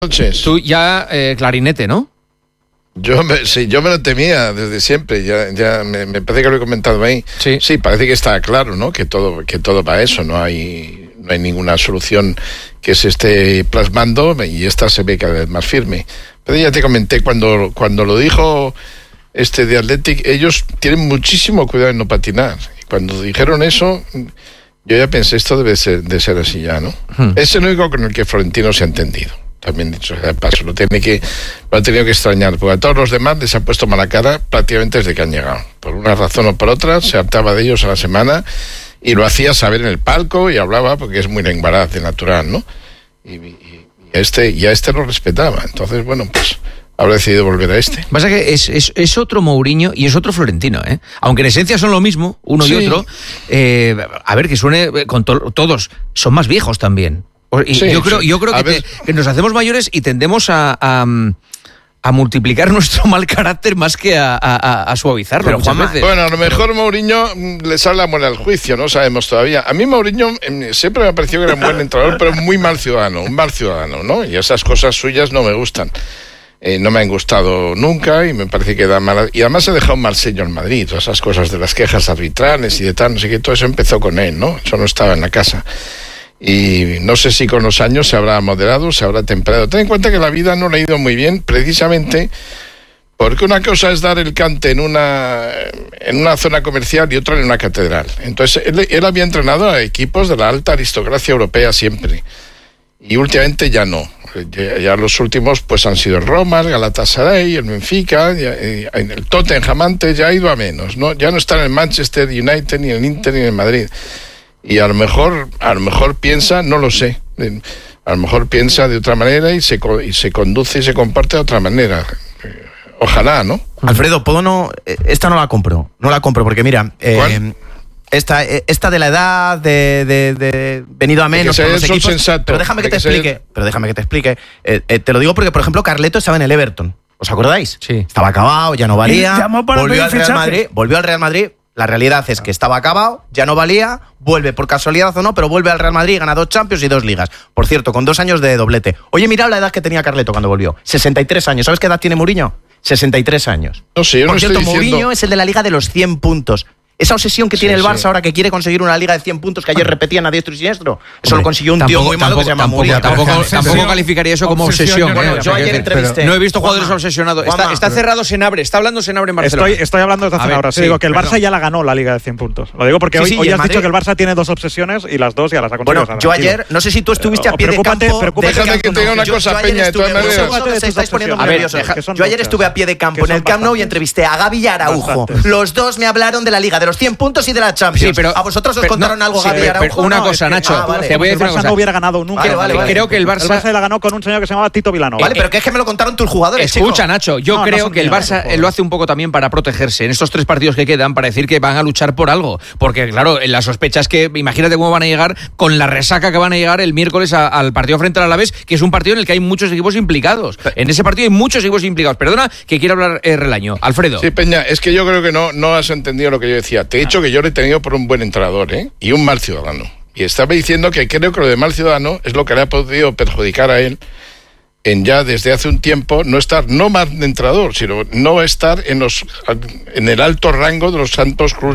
noches. Tú ya clarinete, ¿no? Yo me lo temía desde siempre. Ya me parece que lo he comentado ahí. Sí, parece que está claro, ¿no? Que todo va a eso. No hay ninguna solución que se esté plasmando y esta se ve cada vez más firme. Pero ya te comenté cuando lo dijo de Athletic, ellos tienen muchísimo cuidado en no patinar. Y cuando dijeron eso, yo ya pensé, esto debe de ser así ya, ¿no? Es el único con el que Florentino se ha entendido. También dicho sea de paso, lo ha tenido que extrañar, porque a todos los demás les ha puesto mala cara prácticamente desde que han llegado. Por una razón o por otra, se hartaba de ellos a la semana y lo hacía saber en el palco y hablaba, porque es muy lenguaraz de natural, ¿no? Y a este lo respetaba. Entonces, bueno, pues habrá decidido volver a este. Pasa que es otro Mourinho y es otro Florentino, ¿eh? Aunque en esencia son lo mismo, uno y otro. A ver, que suene con todos, son más viejos también. Y yo creo que nos hacemos mayores y tendemos a multiplicar nuestro mal carácter más que a suavizarlo. Pero muchas veces. Bueno, a lo mejor Mourinho le sale la muela al juicio, no sabemos todavía. A mí Mourinho siempre me ha parecido que era un buen entrenador, pero muy un mal ciudadano, ¿no? Y esas cosas suyas no me gustan. No me han gustado nunca y me parece que da mala... Y además ha dejado un mal sello en Madrid, todas esas cosas de las quejas arbitrales y de tal, no sé qué, todo eso empezó con él, ¿no? Eso no estaba en la casa. Y no sé si con los años se habrá moderado, se habrá temperado. Ten en cuenta que la vida no le ha ido muy bien, precisamente porque una cosa es dar el cante en una zona comercial y otra en una catedral. Entonces, él había entrenado a equipos de la alta aristocracia europea siempre. Y últimamente ya no. Ya los últimos pues han sido el Roma, el Galatasaray, el Benfica, el Tottenham antes, ya ha ido a menos, ¿no? Ya no está en el Manchester United, ni en el Inter, ni en el Madrid. Y a lo mejor piensa, no lo sé, a lo mejor piensa de otra manera y se conduce y se comparte de otra manera. Ojalá, ¿no? Alfredo, esta no la compro porque mira, esta de la edad de venido a menos por los equipos, pero déjame que te explique. Te lo digo porque, por ejemplo, Carleto estaba en el Everton, ¿os acordáis? Sí. Estaba acabado, ya no valía, volvió al Real Madrid. La realidad es que estaba acabado, ya no valía, vuelve por casualidad o no, pero vuelve al Real Madrid, gana 2 Champions y 2 ligas. Por cierto, con 2 años de doblete. Oye, mirad la edad que tenía Carleto cuando volvió. 63 años. ¿Sabes qué edad tiene Mourinho? 63 años. No sé, yo por no cierto, estoy diciendo... Mourinho es el de la Liga de los 100 puntos. Esa obsesión que tiene el Barça ahora que quiere conseguir una liga de 100 puntos que ayer repetían a diestro y siniestro. Eso lo consiguió un tío muy malo que se llama Mourinho. Tampoco calificaría eso como obsesión. Yo ayer entrevisté. No he visto jugadores obsesionados. Está cerrado Senabre. Está hablando Senabre en Barcelona. Estoy hablando desde hace una hora. Sí, digo que el Barça ya la ganó la liga de 100 puntos. Lo digo porque hoy has dicho que el Barça tiene 2 obsesiones y las 2 ya las ha conseguido. Bueno, yo ayer, no sé si tú estuviste a pie de campo. Déjame que te diga una cosa, Peña, de todas maneras. Yo ayer estuve a pie de campo en el Camp Nou y entrevisté a Gavi y a Araujo. Los dos me hablaron de la liga de los 100 puntos y de la Champions. Sí, pero, ¿a vosotros os contaron algo, Gavi y Araujo? Una cosa, Nacho, te voy a decir una cosa. No hubiera ganado nunca. Creo que el Barça la ganó con un señor que se llamaba Tito Vilanova. Vale, pero que es que me lo contaron tus jugadores. Escucha, Nacho, yo creo que el Barça lo hace un poco también para protegerse en estos 3 partidos que quedan, para decir que van a luchar por algo. Porque, claro, la sospecha es que, imagínate cómo van a llegar con la resaca que van a llegar el miércoles al partido frente al Alavés, que es un partido en el que hay muchos equipos implicados. En ese partido hay muchos equipos implicados. Perdona que quiero hablar Relaño. Alfredo. Sí, Peña, es que yo creo que no has entendido lo que yo decía. Te he dicho que yo lo he tenido por un buen entrenador, y un mal ciudadano. Y estaba diciendo que creo que lo de mal ciudadano es lo que le ha podido perjudicar a él en ya desde hace un tiempo no estar, no mal de entrenador, sino no estar en el alto rango de los altos clubes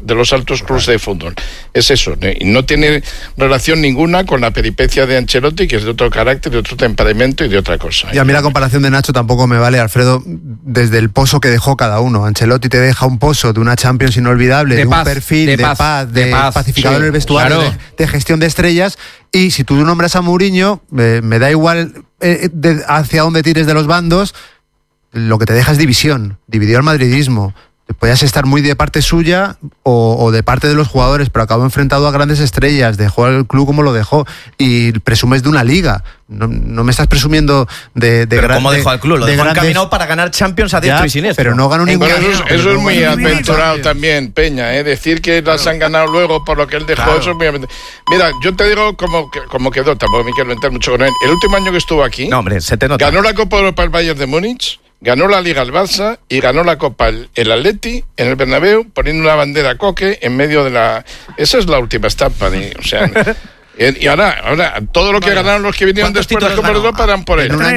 de fútbol. Es eso, y no tiene relación ninguna con la peripecia de Ancelotti, que es de otro carácter, de otro temperamento y de otra cosa. Y a mí la comparación de Nacho tampoco me vale, Alfredo, desde el pozo que dejó cada uno. Ancelotti te deja un pozo de una Champions inolvidable, de un perfil de paz, de pacificador en el vestuario, claro, de gestión de estrellas. Y si tú nombras a Mourinho, me da igual hacia dónde tires de los bandos, lo que te deja es división. Dividió al madridismo. Podías estar muy de parte suya o de parte de los jugadores, pero acabó enfrentado a grandes estrellas, dejó al club como lo dejó y presumes de una liga. No me estás presumiendo de pero ¿cómo dejó al club? Lo dejó encaminado para ganar Champions a diestro y siniestro. Pero no ganó ninguna. Eso es muy aventurado también, Peña, decir que las han ganado luego por lo que él dejó, claro. Eso es muy aventurado. Mira, yo te digo cómo quedó, tampoco me quiero meter mucho con él. El último año que estuvo aquí, se te nota. Ganó la Copa Europa el Bayern de Múnich, ganó la Liga el Barça y ganó la Copa el Atleti en el Bernabéu, poniendo una bandera coque en medio de la... Esa es la última estampa, o sea... Y ahora todo lo que ganaron los que vinieron después de la Copa de Europa eran por él.